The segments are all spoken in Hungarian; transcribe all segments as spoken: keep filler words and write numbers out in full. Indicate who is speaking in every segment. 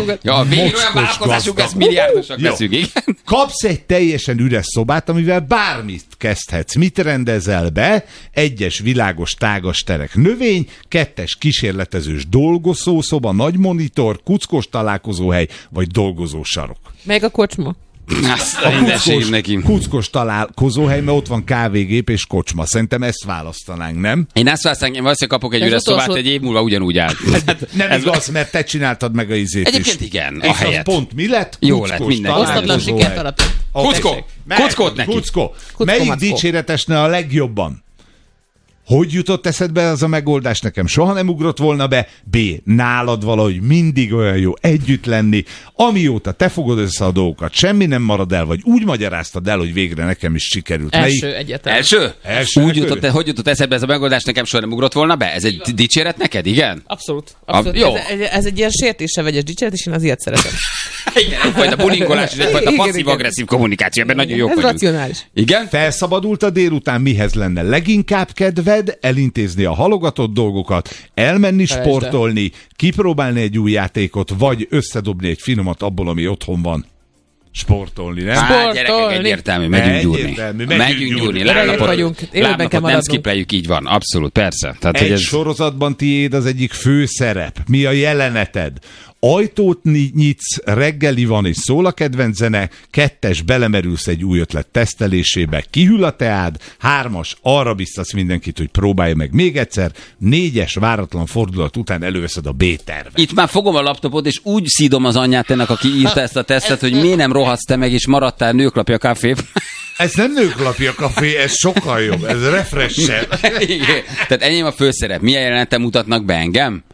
Speaker 1: magunkat.
Speaker 2: Ja, a végül olyan vállalkozásunk lesz, milliárdosak leszünk, igen.
Speaker 3: Kapsz egy teljesen üres szobát, amivel bármit kezdhetsz. Mit rendezel be? Egyes világos tágas terek növény, kettes kísérletezős dolgozószoba, nagy monitor, kuckos találkozóhely, vagy dolgozósarok.
Speaker 1: Meg a kocsma.
Speaker 2: A kuckos,
Speaker 3: nekim. kuckos találkozóhely, mert ott van kávégép és kocsma. Szerintem ezt választanánk, nem?
Speaker 2: Én ezt választanám, én valószínűleg kapok egy
Speaker 1: Ez
Speaker 2: üres
Speaker 1: utolsó...
Speaker 2: szobát, egy év múlva ugyanúgy áll.
Speaker 3: Nem ez igaz, mert te csináltad meg a izét
Speaker 2: Egyébként
Speaker 3: is.
Speaker 2: igen,
Speaker 3: És
Speaker 2: a helyet.
Speaker 3: pont mi lett?
Speaker 2: Jó
Speaker 3: Kuckos
Speaker 2: lett, minden.
Speaker 1: Osztatlan sikert alapján.
Speaker 2: Kuckó! Kuckót neki!
Speaker 3: Kuckó!
Speaker 1: Kuckó,
Speaker 3: Melyik
Speaker 1: mackó.
Speaker 3: dicséretesne a legjobban? Hogy jutott eszedbe az a megoldás? Nekem soha nem ugrott volna be. B. Nálad valahogy mindig olyan jó együtt lenni. Amióta te fogod össze a dolgokat, semmi nem marad el, vagy úgy magyaráztad el, hogy végre nekem is sikerült.
Speaker 1: Első
Speaker 3: Melyik?
Speaker 1: egyetem.
Speaker 2: Első?
Speaker 3: Első
Speaker 2: Úgy
Speaker 3: körül?
Speaker 2: jutott, hogy jutott eszedbe ez a megoldás, nekem soha nem ugrott volna be? Ez egy dicséret neked, igen?
Speaker 1: Abszolút. Abszolút.
Speaker 2: A, jó.
Speaker 1: Ez, ez egy ilyen sértésre vegyes dicséret, és én az ilyet szeretem.
Speaker 2: Igen, egyfajta bulingolás és egyfajta
Speaker 1: Igen,
Speaker 2: passzív-agresszív kommunikáció, ebben nagyon jók
Speaker 1: Ez
Speaker 2: vagyunk.
Speaker 1: racionális.
Speaker 2: Igen?
Speaker 3: Felszabadult a délután, mihez lenne leginkább kedved? Elintézni a halogatott dolgokat, elmenni
Speaker 1: Felejtsd el.
Speaker 3: sportolni, kipróbálni egy új játékot, vagy összedobni egy finomat abból, ami otthon van. Sportolni, nem?
Speaker 2: Á,
Speaker 1: Sportolni.
Speaker 2: gyerekek, egyértelmű, megyünk gyúrni.
Speaker 3: Egyértelmű, megyünk
Speaker 2: Megyünk
Speaker 3: gyúrni.
Speaker 2: gyúrni.
Speaker 1: Öregek
Speaker 2: Lábnapot,
Speaker 1: vagyunk, életben kell
Speaker 2: lábnapot nem
Speaker 1: maradnunk.
Speaker 2: skippleljük, így van. Abszolút, persze. Tehát, hogy
Speaker 3: Egy
Speaker 2: ez...
Speaker 3: sorozatban tiéd az egyik fő szerep. Mi a jeleneted? Ajtót ny- nyitsz, reggeli van és szól a kedvenc zene, kettes, belemerülsz egy új ötlet tesztelésébe, kihűl a teád, hármas, arra biztatsz mindenkit, hogy próbálja meg még egyszer, négyes, váratlan fordulat után előveszed a B-tervet.
Speaker 2: Itt már fogom a laptopot, és úgy szídom az anyját ennek, aki írta ezt a tesztet, hogy miért nem rohadsz te meg, és maradtál nőklapja kávé.
Speaker 3: Ez nem nőklapja kafé, ez sokkal jobb, ez refresher.
Speaker 2: Igen. Tehát enyém a főszerep. Milyen jelenetet mutatnak be engem?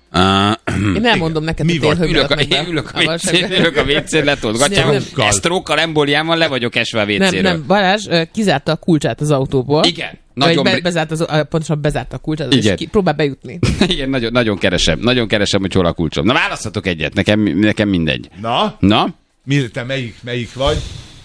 Speaker 2: Uh,
Speaker 1: Én elmondom neked,
Speaker 3: Mi
Speaker 1: hogy
Speaker 3: vagy?
Speaker 1: hogy
Speaker 2: ülök, a,
Speaker 1: mutatnak
Speaker 2: én
Speaker 1: be.
Speaker 2: ülök a
Speaker 1: A
Speaker 2: vécén,
Speaker 1: valóságban.
Speaker 2: ülök a vécén, letolgatják.
Speaker 1: Nem,
Speaker 3: nem.
Speaker 2: Esztrókkal, embóliámmal le vagyok esve a
Speaker 1: Nem,
Speaker 2: vécéről.
Speaker 1: nem, Balázs ö, kizárta a kulcsát az autóból.
Speaker 2: Igen.
Speaker 1: Vagy
Speaker 2: Nagyon
Speaker 1: be,
Speaker 2: bri-
Speaker 1: bezárt az, ö, pontosan bezárta a kulcsát,
Speaker 2: Igen.
Speaker 1: és ki, próbál bejutni.
Speaker 2: Igen, nagyon, nagyon keresem. Nagyon keresem, hogy hol a kulcsom. Na választhatok egyet, nekem, nekem mindegy.
Speaker 3: Na,
Speaker 2: Na?
Speaker 3: mi, te melyik, melyik vagy?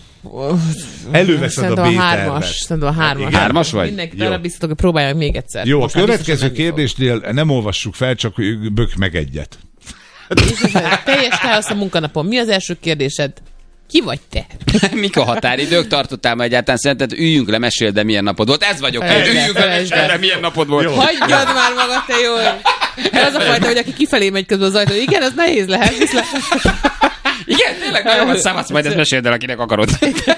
Speaker 3: Előveszed a
Speaker 1: Szerintem a
Speaker 3: B-tervet.
Speaker 1: hármas. Szerintem a hármas.
Speaker 2: Igen. Hármas vagy?
Speaker 1: Mindenkit
Speaker 3: Jó.
Speaker 1: arra biztatok, hogy próbálják még egyszer.
Speaker 3: Jó, a
Speaker 1: Most már
Speaker 3: következő
Speaker 1: biztosan menni
Speaker 3: kérdésnél nem olvassuk fel, csak bök meg egyet.
Speaker 1: fog. Jézusom, teljes káosz a munkanapon. Mi az első kérdésed? Ki vagy te?
Speaker 2: Mik a határidők? Tartottál már egyáltalán? Szerinted üljünk le, meséld, de milyen napod volt? Ez vagyok én.
Speaker 1: Felejtsd el,
Speaker 2: Üljünk le,
Speaker 1: felejtsd
Speaker 2: meséld,
Speaker 1: el.
Speaker 2: de milyen napod volt?
Speaker 3: Jó.
Speaker 1: Hagyjad már magad, te jó! Ez az a fajta, hogy aki kifelé megy közben az ajtó. Igen, ez nehéz lehet. Viszlát.
Speaker 2: Igen, tényleg nagyon van szavasz, majd ezt meséld el, akinek akarod.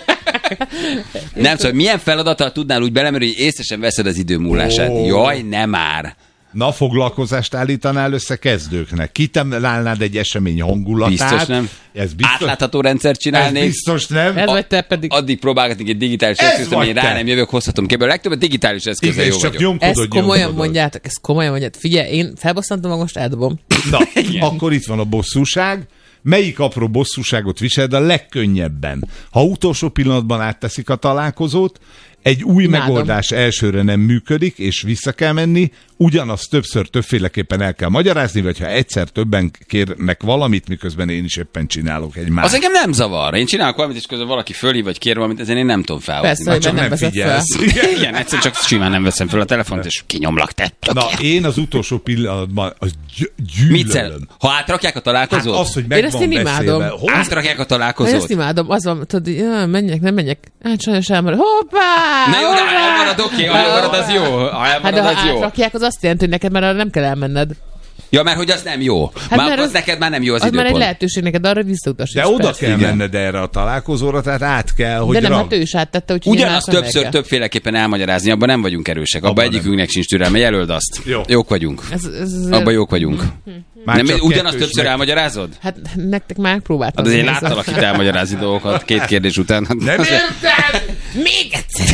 Speaker 2: Nem, szóval milyen feladattal tudnál úgy belemerülni, hogy észre sem veszed az idő múlását?
Speaker 3: Ó.
Speaker 2: Jaj, nem már.
Speaker 3: Na, foglalkozást állítanál össze kezdőknek. Kitalálnád egy esemény hangulatát.
Speaker 2: Biztos nem.
Speaker 3: Ez biztos,
Speaker 2: Átlátható rendszert
Speaker 3: ez
Speaker 2: csinálnék.
Speaker 3: biztos nem.
Speaker 1: Ez vagy te pedig.
Speaker 2: Addig próbálgatnék egy digitális
Speaker 3: Ez
Speaker 2: eszközt,
Speaker 3: vagy
Speaker 2: amin rá
Speaker 3: te.
Speaker 2: nem jövök, hozhatom képbe. A legtöbbet digitális eszközzel
Speaker 3: Igen,
Speaker 2: jó
Speaker 3: és csak
Speaker 2: vagyok.
Speaker 3: nyomkodod,
Speaker 1: Ezt komolyan
Speaker 3: nyomkodod.
Speaker 1: mondjátok, ezt komolyan mondjátok. Figyelj, én felbosszantom magam, most eldobom.
Speaker 3: Na, akkor itt van a bosszúság. Melyik apró bosszúságot viseled a legkönnyebben? Ha utolsó pillanatban átteszik a találkozót, egy új
Speaker 1: Imádom.
Speaker 3: megoldás elsőre nem működik, és vissza kell menni, ugyanazt többször többféleképpen el kell magyarázni, vagy ha egyszer többen kérnek valamit, miközben én is éppen csinálok egy más.
Speaker 2: Az engem nem zavar. Én csinálok valamit, és közben valaki fölhív, vagy kér valamit, ezen én nem tudom felhozni.
Speaker 1: Persze,
Speaker 2: Mert
Speaker 1: hogy
Speaker 2: csak
Speaker 1: nem veszed
Speaker 3: figyelsz.
Speaker 1: fel.
Speaker 3: Igen.
Speaker 2: Igen, egyszer csak simán nem veszem fel a telefont, és kinyomlak te.
Speaker 3: Na, én az utolsó pillanatban az gy-
Speaker 2: Mit
Speaker 3: gyűlölöm.
Speaker 2: szer? Ha átrakják a
Speaker 3: Hát
Speaker 2: találkozót?
Speaker 3: az, hogy
Speaker 1: Én
Speaker 3: meg
Speaker 1: ezt
Speaker 3: van
Speaker 1: én
Speaker 3: beszélve.
Speaker 1: imádom.
Speaker 3: Hol-
Speaker 2: Átrakják a
Speaker 1: Hát
Speaker 2: találkozót?
Speaker 1: ezt imádom, az van, tudod, ja, menjek, nem menjek. Hát sajnos elmarad. Hoppá!
Speaker 2: Na jó, de ha
Speaker 1: hoppá!
Speaker 2: elmarad, oké, ha elmarad, az jó. Ha
Speaker 1: Hát
Speaker 2: elmarad,
Speaker 1: de ha
Speaker 2: az jó.
Speaker 1: átrakják, az azt jelenti, hogy neked már arra nem kell elmenned.
Speaker 2: Ja, mert hogy az nem jó.
Speaker 1: Hát
Speaker 2: Már
Speaker 1: mert
Speaker 2: az
Speaker 1: az-
Speaker 2: neked már nem jó az
Speaker 1: Az már egy
Speaker 2: időpont.
Speaker 1: lehetőség neked arra visszautasíts.
Speaker 3: De oda
Speaker 1: persze.
Speaker 3: kell
Speaker 2: Igen.
Speaker 3: menned erre a találkozóra, tehát át kell, hogy
Speaker 1: De nem,
Speaker 3: rag.
Speaker 1: hát ő is áttette, úgyhogy
Speaker 2: Ugyanazt
Speaker 1: én már
Speaker 2: többször
Speaker 1: kell.
Speaker 2: többféleképpen elmagyarázni, abban nem vagyunk erősek. Abban
Speaker 3: Abban
Speaker 2: egyikünknek sincs türelme, jelöld azt.
Speaker 3: Jó.
Speaker 2: Jók vagyunk.
Speaker 1: Ez, ez, ez,
Speaker 2: Abban jók vagyunk.
Speaker 3: Már
Speaker 2: Nem,
Speaker 3: csak
Speaker 2: ugyanazt
Speaker 3: kettős
Speaker 2: többször
Speaker 3: meg-
Speaker 2: elmagyarázod?
Speaker 1: Hát nektek már próbáltam.
Speaker 2: Hát azért
Speaker 1: nézni.
Speaker 2: láttalak itt elmagyarázni dolgokat két kérdés után.
Speaker 3: Nem érted?
Speaker 1: Még egyszer!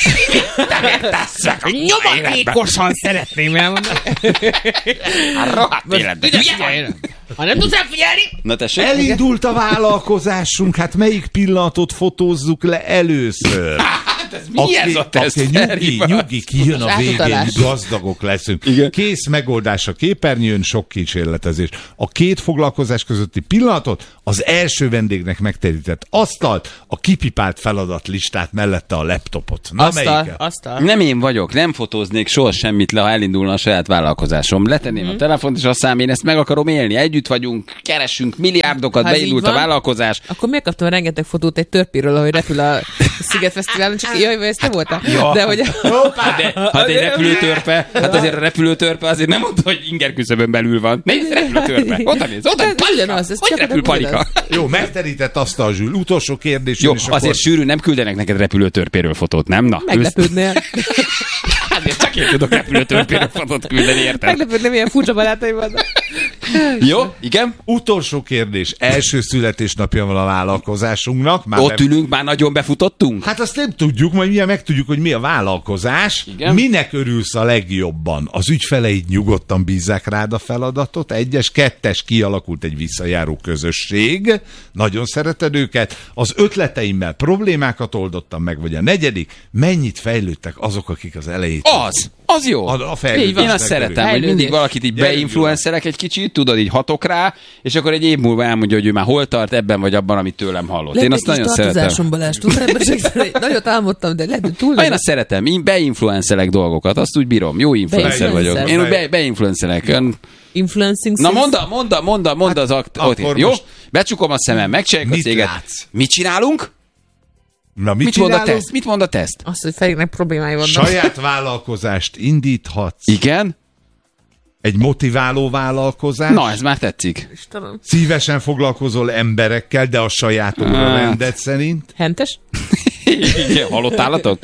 Speaker 1: Nyomatékosan szeretném elmondani.
Speaker 2: Rohadt életben.
Speaker 1: Ha nem tudsz elfigyelni,
Speaker 2: Na tessék?
Speaker 3: Elindult a vállalkozásunk, hát melyik pillanatot fotózzuk le először?
Speaker 2: Hát ez mi ez a teszt?
Speaker 3: Nyugi, nyugi, kijön a végén,
Speaker 1: átutalás.
Speaker 3: gazdagok leszünk.
Speaker 2: Igen.
Speaker 3: Kész megoldás a képernyőn, sok kísérletezés. A két foglalkozás közötti pillanatot, az első vendégnek megterített asztalt, a kipipált feladatlistát mellette a laptopot. Na,
Speaker 1: Asztal,
Speaker 3: melyiket?
Speaker 1: asztal.
Speaker 2: Nem én vagyok, nem fotóznék soha semmit le, ha elindulna a saját vállalkozásom. Letenném mm-hmm. a telefont, és aztán én ezt meg akarom élni. Együtt vagyunk, keresünk milliárdokat,
Speaker 1: Ha ez
Speaker 2: beindult
Speaker 1: így
Speaker 2: a
Speaker 1: van,
Speaker 2: vállalkozás.
Speaker 1: Akkor miért kaptam rengeteg fotót egy törpéről, ahogy repül a Szigetfesztiválon, csak jaj, vagy ezt te voltál? De hogy...
Speaker 2: Hát, de, hát egy repülőtörpe, hát azért a repülőtörpe azért nem mondta, hogy inger küszöbön belül van. Nézd, repülőtörpe. Oda nézd, oda
Speaker 1: Ez
Speaker 2: palika.
Speaker 1: ugyanaz, ez
Speaker 2: Hogy
Speaker 1: csak
Speaker 2: repül
Speaker 1: a
Speaker 2: palika?
Speaker 3: Jó, megterített asztal, Zsül. Utolsó kérdés.
Speaker 2: Jó,
Speaker 3: és
Speaker 2: azért
Speaker 3: akkor...
Speaker 2: sűrű, nem küldenek neked repülőtörpéről fotót, nem? Na,
Speaker 1: Meglepődnél.
Speaker 2: Azért csak én tudok repülőtörpéről fotót küldeni, érted?
Speaker 1: Meglepődnél, milyen furcsa barátaim vannak.
Speaker 2: Jó, igen?
Speaker 3: Utolsó kérdés. Első születésnapja van a vállalkozásunknak. Már
Speaker 2: Ott
Speaker 3: be...
Speaker 2: ülünk, már nagyon befutottunk?
Speaker 3: Hát azt nem tudjuk, majd milyen megtudjuk, hogy mi a vállalkozás.
Speaker 2: Igen.
Speaker 3: Minek örülsz a legjobban? Az ügyfeleid nyugodtan bízzák rád a feladatot. Egyes, kettes, kialakult egy visszajáró közösség. Nagyon szereted őket. Az ötleteimmel problémákat oldottam meg, vagy a negyedik. Mennyit fejlődtek azok, akik az elejét...
Speaker 2: Az, az jó.
Speaker 3: A, a
Speaker 2: Én
Speaker 3: fejlődésnek
Speaker 2: azt szeretem,
Speaker 3: örülnek.
Speaker 2: hogy mindig valakit így
Speaker 3: Gyerünk,
Speaker 2: beinfluencerek egy kicsit, tudod, így hatok rá, és akkor egy év múlva elmondja, hogy ő már hol tart ebben vagy abban, amit tőlem hallott. Én azt nagyon szeretem.
Speaker 1: Balázs, tudod, ebben segíteni. Nagyot álmodtam, de lehet, hogy túl
Speaker 2: Én azt szeretem, én beinfluencerek dolgokat, azt úgy bírom. Jó influencer
Speaker 1: Beinfluencer.
Speaker 2: vagyok. Én úgy be, beinfluencerek. Ön...
Speaker 1: Influencing
Speaker 2: Na
Speaker 1: sis.
Speaker 2: mondd, mondd, mondd, mondd az akt...
Speaker 3: akkor
Speaker 2: ott, jó?
Speaker 3: most-
Speaker 2: Becsukom a szemem, megcsináljuk a
Speaker 3: Mit
Speaker 2: céget.
Speaker 3: látsz?
Speaker 2: Mit csinálunk?
Speaker 3: Na, mit,
Speaker 2: Mit mond a
Speaker 3: csinálunk?
Speaker 2: teszt? Mit mond a teszt?
Speaker 1: Azt, hogy Feriknek problémái vannak.
Speaker 3: Saját vállalkozást indíthatsz.
Speaker 2: Igen?
Speaker 3: Egy motiváló vállalkozás.
Speaker 2: Na, ez már tetszik.
Speaker 1: Istenem.
Speaker 3: Szívesen foglalkozol emberekkel, de a saját óra rendet szerint.
Speaker 1: Hentes?
Speaker 2: Igen, halott állatok?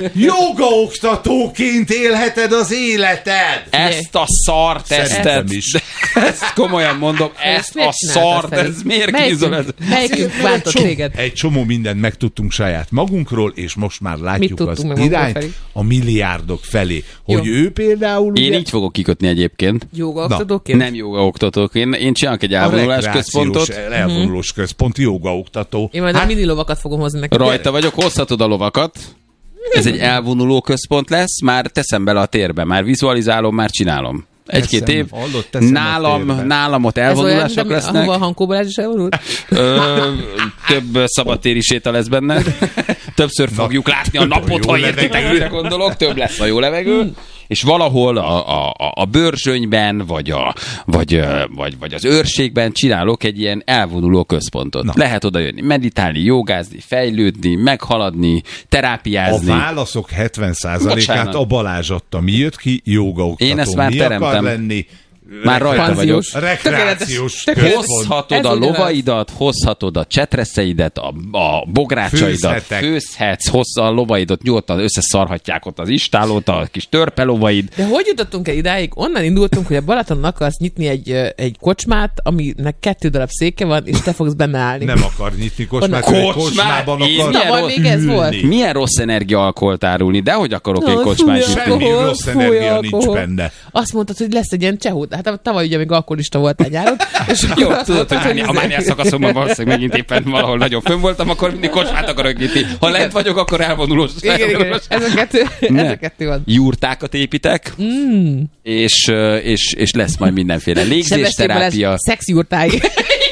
Speaker 3: Jogaoktatóként élheted az életed!
Speaker 2: Ezt a szar tesztet.
Speaker 3: Szerintem is.
Speaker 2: Ezt komolyan mondom, ezt
Speaker 1: miért
Speaker 2: a
Speaker 1: csináltad,
Speaker 2: szart,
Speaker 1: Feri?
Speaker 2: ez miért
Speaker 1: Melyikünk-
Speaker 2: kízol ez?
Speaker 1: Melyikünk
Speaker 3: Egy
Speaker 1: bántott
Speaker 3: csomó-
Speaker 1: téged?
Speaker 3: Egy csomó mindent megtudtunk saját magunkról, és most már látjuk
Speaker 1: tudtunk
Speaker 3: az
Speaker 1: meg magunkról,
Speaker 3: irányt
Speaker 1: Feri?
Speaker 3: a milliárdok felé. Hogy
Speaker 1: Jó.
Speaker 3: ő például
Speaker 2: Én
Speaker 3: ugye,
Speaker 2: így fogok kikötni egyébként.
Speaker 1: Jogaoktatóként?
Speaker 2: Nem jogaoktatók. Én, én csinálok egy
Speaker 3: a
Speaker 2: elvonulás
Speaker 3: rekreációs
Speaker 2: központot.
Speaker 3: elvonulós központ, jogaoktató.
Speaker 1: Én majd a mini lovakat fogom hozni neki.
Speaker 2: Rajta vagyok, hozhatod a lovakat. Ez egy elvonuló központ lesz, már teszem bele a térbe, már vizualizálom, már csinálom. Egy-két
Speaker 3: Teszem,
Speaker 2: év.
Speaker 3: hallod, teszem a
Speaker 2: nálam,
Speaker 3: térbe.
Speaker 2: nálam ott
Speaker 1: Ez olyan,
Speaker 2: elvonulások
Speaker 1: de
Speaker 2: lesznek.
Speaker 1: ahova a Hankó Balázs is elvonult?
Speaker 2: Ö, több szabadtéri séta lesz benne. Többször fogjuk látni a
Speaker 3: több a
Speaker 2: napot,
Speaker 3: jó
Speaker 2: ha értitek,
Speaker 3: levegő.
Speaker 2: mire gondolok. Több lesz a jó levegő. És valahol a, a, a bőrzsönyben, vagy, a, vagy, ö, vagy, vagy az őrségben csinálok egy ilyen elvonuló központot. Na. Lehet oda jönni, meditálni, jogázni, fejlődni, meghaladni,
Speaker 3: A
Speaker 2: terápiázni.
Speaker 3: válaszok hetven százalékát
Speaker 2: Bocsánat.
Speaker 3: a Balázs adta. Mi jött ki? Jogaoktató.
Speaker 2: Én ezt már
Speaker 3: Mi
Speaker 2: teremtem.
Speaker 3: akar lenni?
Speaker 2: Már rajta vagyok.
Speaker 1: Panziós.
Speaker 3: Rekreációs
Speaker 1: Tökéletes.
Speaker 3: központ.
Speaker 2: Hozhatod
Speaker 1: Ez
Speaker 2: a
Speaker 1: ugyanaz.
Speaker 2: lovaidat, hozhatod a csetreszeidet, a, a bográcsaidat,
Speaker 3: Főzhetek.
Speaker 2: főzhetsz, hozza a lovaidat, nyugodtan összeszarhatják ott az istálót, a kis törpelovaid.
Speaker 1: De hogy jutottunk el idáig? Onnan indultunk, hogy a Balatonon akarsz nyitni egy, ö, egy kocsmát, aminek kettő darab széke van, és te fogsz benne állni.
Speaker 3: Nem akar nyitni kocsmát,
Speaker 1: Honnan-
Speaker 3: ő egy
Speaker 2: Kocsmát?
Speaker 3: kocsmában
Speaker 2: Én
Speaker 3: akar
Speaker 2: milyen
Speaker 1: Tavaly
Speaker 2: rossz-
Speaker 1: még ez
Speaker 3: ülni.
Speaker 1: volt?
Speaker 2: Milyen rossz energiaalkoholt árulni, de hogy akarok
Speaker 1: Ó,
Speaker 2: egy kocsmát
Speaker 1: fúj,
Speaker 2: nyitni?
Speaker 3: Semmi
Speaker 1: alkohol,
Speaker 3: rossz
Speaker 1: fúj,
Speaker 3: energia
Speaker 1: alkohol.
Speaker 3: nincs benne.
Speaker 1: Azt mondtad, hogy lesz egy ilyen csehót. Hát tavaly ugye még alkoholista voltál nyáron. És
Speaker 2: Jó,
Speaker 1: akkor azt
Speaker 2: tudod, hogy
Speaker 1: mondtad,
Speaker 2: mánia- a
Speaker 1: izé-
Speaker 2: mániás szakaszomban valószínűleg megint éppen valahol nagyon fönn voltam, akkor mindig kocsmát akarok nyitni. Ha lent vagyok, akkor elvonulós.
Speaker 1: Igen, igen,
Speaker 2: elvonulós.
Speaker 1: ez a kettő, ez
Speaker 2: Ne.
Speaker 1: a kettő van.
Speaker 2: Jurtákat építek, mm. és, ö, és, és lesz majd mindenféle
Speaker 1: Sebestyén Balázs
Speaker 2: légzésterápia.
Speaker 1: szexjurtái.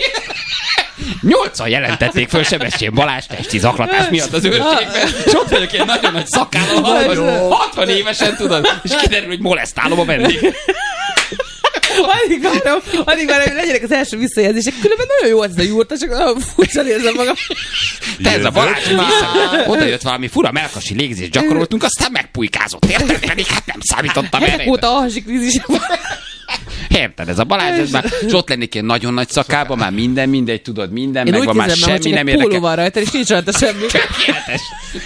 Speaker 2: Nyolcan jelentették föl Sebestyén Balázs testi zaklatás miatt az őrségben, és ott vagyok én nagyon nagy szakállal, hatvan, hatvan évesen, tudod, és kiderül, hogy molesztálom a vendég.
Speaker 1: Addig várom, addig várom, hogy legyenek az első visszajelzések. Különben nagyon jó ez a jurta, csak olyan furcsa érzem magam.
Speaker 2: Te ez a Balázs, vissza, oda jött valami fura melkasi légzést gyakoroltunk, aztán megpulykázott, érted? Pedig hát nem számítottam erre.
Speaker 1: Hetek óta alhasi krízisem van.
Speaker 2: Érted, ez a Balázs, ez már, és ott lennék én nagyon-nagy szakába, már minden, mindegy, tudod, minden,
Speaker 1: Én úgy
Speaker 2: megvan, már
Speaker 1: képzelem, hogy
Speaker 2: semmi
Speaker 1: csak
Speaker 2: nem
Speaker 1: egy póló
Speaker 2: érdekel.
Speaker 1: van rajta, és nincs rajta semmi.
Speaker 2: Tökéletes.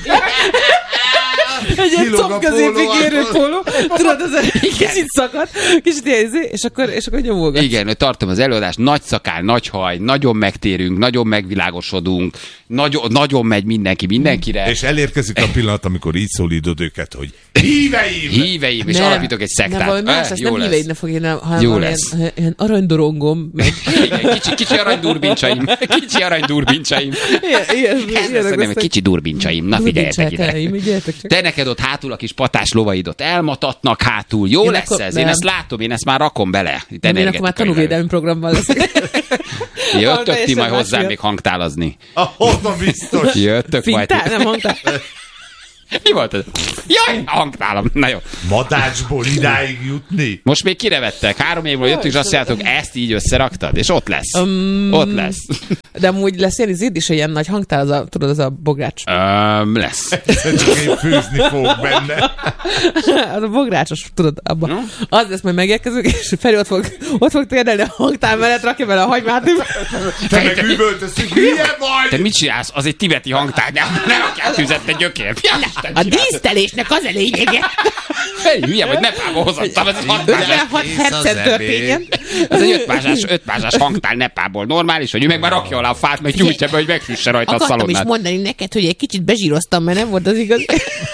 Speaker 1: Egy ilyen
Speaker 3: Kilóg a
Speaker 1: combközépig
Speaker 3: póló
Speaker 1: érő
Speaker 3: arról.
Speaker 1: póló. Tudod, az egy kicsit szakad, kicsit ilyen izé, és akkor, és akkor nyomolgat.
Speaker 2: Igen, hogy tartom az előadást, nagy szakál, nagy haj, nagyon megtérünk, nagyon megvilágosodunk, nagyon, nagyon megy mindenki mindenkire.
Speaker 3: És elérkezik a pillanat, amikor így szólítod őket, hogy Híveim!
Speaker 2: Híveim, és
Speaker 1: nem,
Speaker 2: alapítok egy szektát.
Speaker 1: Nem, valami más,
Speaker 2: eh,
Speaker 1: lesz,
Speaker 2: jó
Speaker 1: nem
Speaker 2: lesz.
Speaker 1: híveidnek fog írni, hanem
Speaker 2: Jó
Speaker 1: valami
Speaker 2: lesz.
Speaker 1: ilyen, ilyen aranydorongom, meg
Speaker 2: Igen, kicsi, kicsi aranydurbincsaim. Kicsi aranydurbincsaim.
Speaker 1: ilyen, ilyen,
Speaker 2: Ez lesz, nem, kicsi durbincsaim. Na figyeljetek ide.
Speaker 1: Figyeljetek csak.
Speaker 2: Te neked ott hátul a kis patás lovaid ott elmatatnak hátul. Jó
Speaker 1: Én
Speaker 2: lesz
Speaker 1: akkor-
Speaker 2: ez? Én
Speaker 1: nem.
Speaker 2: ezt látom, én ezt már rakom bele. Itt
Speaker 1: Nem, én akkor már
Speaker 2: energetikailag.
Speaker 1: tanúvédelmi programban leszek.
Speaker 2: Jöttök ti
Speaker 1: Teljesen
Speaker 2: majd
Speaker 1: más
Speaker 2: hozzám
Speaker 1: miatt.
Speaker 2: még hangtálazni.
Speaker 3: Ahhoz biztos.
Speaker 2: Jöttök majd.
Speaker 1: Fintál? Nem mondtál?
Speaker 2: Mi volt ez? Jaj, a hangtálam. Na jó.
Speaker 3: Madácsból idáig jutni?
Speaker 2: Most még kirevettek. Három évről jöttük, és azt mondjátok, ezt így összeraktad, és ott lesz.
Speaker 1: Um,
Speaker 2: Ott lesz.
Speaker 1: De amúgy lesz ilyen izéd is, ilyen nagy hangtál, az a, tudod, az a bogrács.
Speaker 2: Öm, lesz.
Speaker 3: Csak én főzni fogok benne.
Speaker 1: Az a bográcsos, tudod, abban.
Speaker 2: No.
Speaker 1: Az lesz, majd megérkezünk, és Feri ott fog, ott fog térdelni a hangtál mellett, rakja bele a hagymát.
Speaker 3: Te meg üvöltözünk, hülye
Speaker 2: Te
Speaker 3: vagy!
Speaker 2: mit csinálsz? Az egy tibeti hangtár. Nem, nem akár tüzet, te gyökér.
Speaker 1: A dísztelésnek az a lényege.
Speaker 2: Feri, hülye vagy, Nepálból hozottam, ez egy hatmázsás.
Speaker 1: ötvenhat hercen történjen.
Speaker 2: Ez egy ötmázsás, ötmázsás hangtál Nepálból. Normális, hogy ő meg már rakja alá a fát, meg gyújtja be, hogy megfűsse rajta a
Speaker 1: Akartam is
Speaker 2: szalonnát.
Speaker 1: mondani neked, hogy egy kicsit bezsíroztam, mert nem volt az igaz.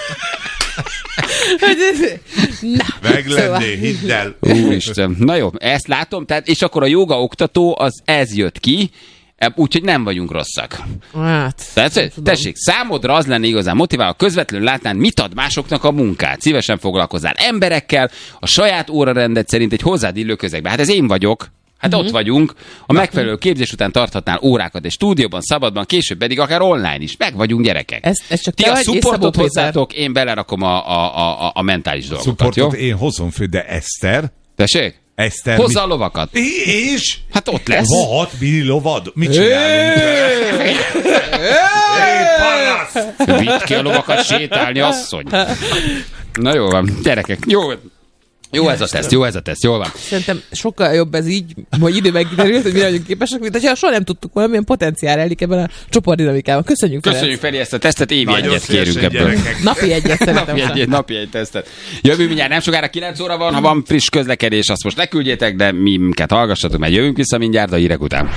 Speaker 1: Hogy ez- Na,
Speaker 3: Meg
Speaker 1: szóval-
Speaker 3: lenné, hidd el.
Speaker 2: Úristen. Na jó, ezt látom, tehát, és akkor a joga oktató, az ez jött ki, úgyhogy nem vagyunk rosszak.
Speaker 1: Hát,
Speaker 2: Tehát,
Speaker 1: nem tudom.
Speaker 2: tessék, számodra az lenne igazán motiváló, közvetlenül látnán, mit ad másoknak a munkát. Szívesen foglalkozzál emberekkel, a saját órarendet szerint egy hozzád illő közegben. Hát ez én vagyok. Hát
Speaker 1: Mhm.
Speaker 2: ott vagyunk, a megfelelő képzés után tarthatnál órákat egy stúdióban, szabadban, később pedig akár online is. Meg vagyunk gyerekek.
Speaker 1: Ez, ez csak
Speaker 2: Ti
Speaker 1: te
Speaker 2: a
Speaker 1: vagy, és Szabó
Speaker 2: supportot
Speaker 1: Péter.
Speaker 2: hozzátok, én belerakom a, a, a, a mentális dolgokat, jó?
Speaker 3: Supportot én hozom fő, de Eszter?
Speaker 2: Tessék?
Speaker 3: Eszter...
Speaker 2: Hozza a lovakat.
Speaker 3: mi... És?
Speaker 2: Hát ott lesz.
Speaker 3: Van hat mini lovad? Mit csinálunk? Hé, panasz!
Speaker 2: Vidd ki a lovakat sétálni, asszony. Na jó van, gyerekek, jó. Jó ez a teszt, jó ez a teszt, jól van.
Speaker 1: Szerintem sokkal jobb ez így, hogy időben kiderült, hogy mire vagyunk képesek, mint hogyha soha nem tudtuk volna, milyen potenciál rejlik ebben a csoportdinamikában. Köszönjük, Ferenc.
Speaker 2: Köszönjük Feri ezt a tesztet, évi
Speaker 3: Nagyon
Speaker 2: egyet kérünk
Speaker 3: szívesen,
Speaker 2: ebből.
Speaker 3: gyerekek.
Speaker 1: Napi egyet szerintem.
Speaker 2: Napi egy, napi egy tesztet. Jövő mindjárt, nem sokára kilenc óra van, ha van friss közlekedés, azt most ne küldjétek, de mi minket hallgassatok, mert jövünk vissza mindjárt a hírek után.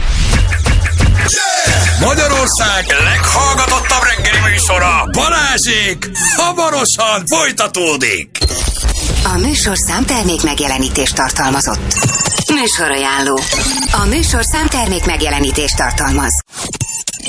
Speaker 4: Magyarország leghallgatottabb reggeli műsora, Balázsék, hamarosan folytatódik.
Speaker 5: A műsorszám termék megjelenítést tartalmazott. Műsorajánló. A műsorszám termék megjelenítést tartalmaz.